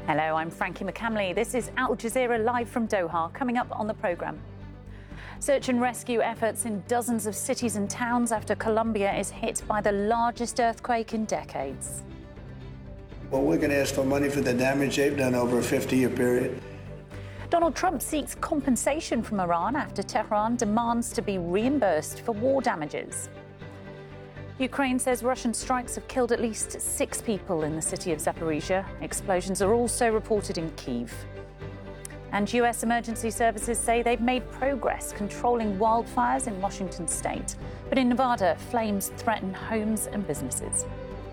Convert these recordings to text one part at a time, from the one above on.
Hello, I'm Frankie McCamley. This is Al Jazeera live from Doha. Coming up on the programme. Search and rescue efforts in dozens of cities and towns after Colombia is hit by the largest earthquake in decades. Well, we're going to ask for money for the damage they've done over a 50-year period. Donald Trump seeks compensation from Iran after Tehran demands to be reimbursed for war damages. Ukraine says Russian strikes have killed at least 6 people in the city of Zaporizhia. Explosions are also reported in Kyiv. And US emergency services say they've made progress controlling wildfires in Washington state. But in Nevada, flames threaten homes and businesses.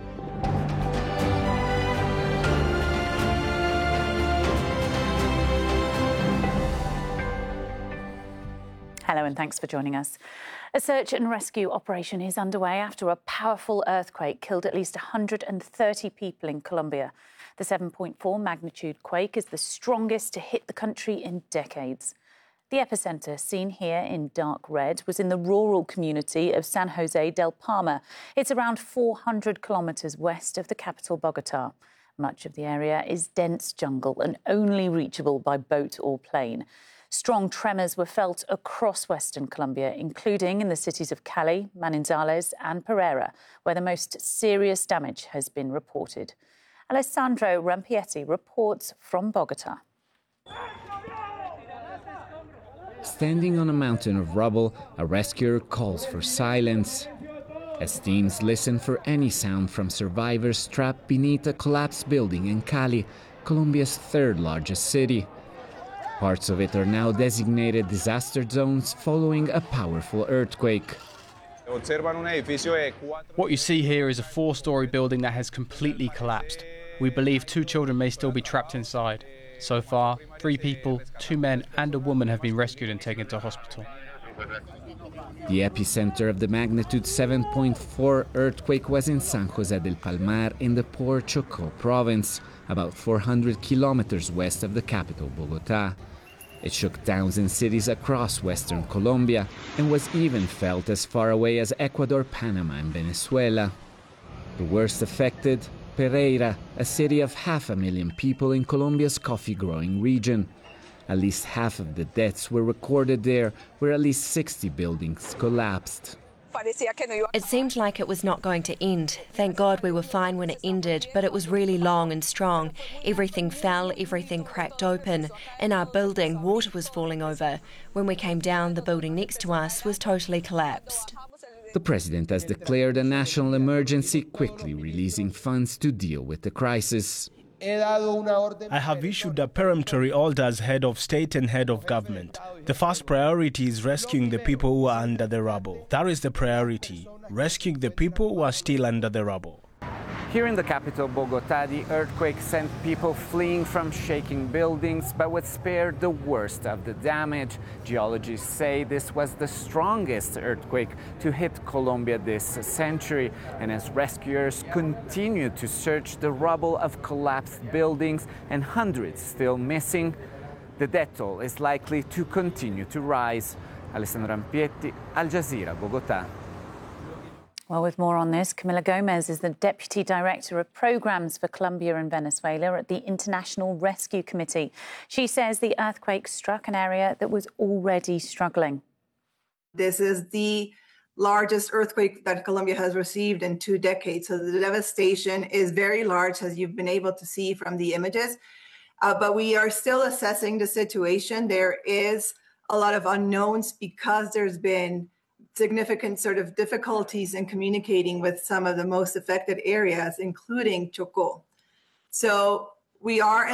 Hello and thanks for joining us. A search and rescue operation is underway after a powerful earthquake killed at least 130 people in Colombia. The 7.4 magnitude quake is the strongest to hit the country in decades. The epicenter, seen here in dark red, was in the rural community of San Jose del Palma. It's around 400 kilometres west of the capital, Bogota. Much of the area is dense jungle and only reachable by boat or plane. Strong tremors were felt across Western Colombia, including in the cities of Cali, Manizales and Pereira, where the most serious damage has been reported. Alessandro Rampietti reports from Bogota. Standing on a mountain of rubble, a rescuer calls for silence. As teams listen for any sound from survivors trapped beneath a collapsed building in Cali, Colombia's third largest city. Parts of it are now designated disaster zones following a powerful earthquake. What you see here is a 4-story building that has completely collapsed. We believe 2 children may still be trapped inside. So far, 3 people, 2 men and a woman have been rescued and taken to hospital. The epicenter of the magnitude 7.4 earthquake was in San Jose del Palmar in the poor Chocó province, about 400 kilometers west of the capital, Bogota. It shook towns and cities across western Colombia and was even felt as far away as Ecuador, Panama and Venezuela. The worst affected, Pereira, a city of 500,000 people in Colombia's coffee-growing region. At least half of the deaths were recorded there, where at least 60 buildings collapsed. It seemed like it was not going to end. Thank God we were fine when it ended, but it was really long and strong. Everything fell, everything cracked open. In our building, water was falling over. When we came down, the building next to us was totally collapsed. The president has declared a national emergency, quickly releasing funds to deal with the crisis. I have issued a peremptory order as head of state and head of government. The first priority is rescuing the people who are under the rubble. That is the priority, rescuing the people who are still under the rubble. Here in the capital, Bogota, the earthquake sent people fleeing from shaking buildings, but was spared the worst of the damage. Geologists say this was the strongest earthquake to hit Colombia this century. And as rescuers continue to search the rubble of collapsed buildings and hundreds still missing, the death toll is likely to continue to rise. Alessandro Rampietti, Al Jazeera, Bogota. Well, with more on this, Camila Gomez is the Deputy Director of Programmes for Colombia and Venezuela at the International Rescue Committee. She says the earthquake struck an area that was already struggling. This is the largest earthquake that Colombia has received in 2 decades. So the devastation is very large, as you've been able to see from the images. But we are still assessing the situation. There is a lot of unknowns because there's been significant sort of difficulties in communicating with some of the most affected areas, including Chocó. So we are